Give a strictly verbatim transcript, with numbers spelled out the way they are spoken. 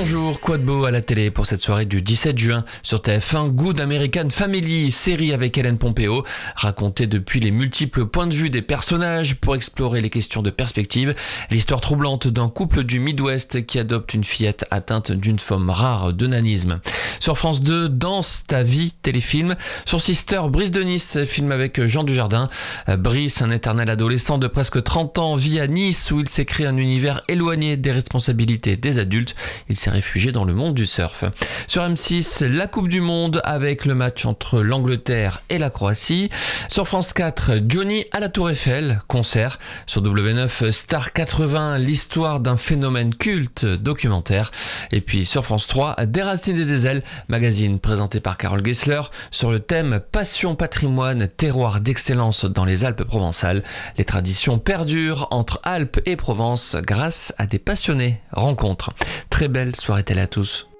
Bonjour, quoi de beau à la télé pour cette soirée du dix-sept juin sur T F un. Good American Family, série avec Ellen Pompeo, racontée depuis les multiples points de vue des personnages pour explorer les questions de perspective. L'histoire troublante d'un couple du Midwest qui adopte une fillette atteinte d'une forme rare de nanisme. Sur France deux, Danse ta vie, téléfilm. Sur Sister, Brice de Nice, film avec Jean Dujardin. Brice, un éternel adolescent de presque trente ans, vit à Nice où il s'est créé un univers éloigné des responsabilités des adultes. Il s'est réfugié dans le monde du surf. Sur M six, la Coupe du Monde avec le match entre l'Angleterre et la Croatie. Sur France quatre, Johnny à la Tour Eiffel, concert. Sur W neuf, Star quatre-vingts, l'histoire d'un phénomène culte, documentaire. Et puis sur France trois, Des racines et des ailes, magazine présenté par Carole Gessler sur le thème Passion, patrimoine, terroir d'excellence dans les Alpes provençales. Les traditions perdurent entre Alpes et Provence grâce à des passionnés. Rencontres. Très belle soirée télé à tous.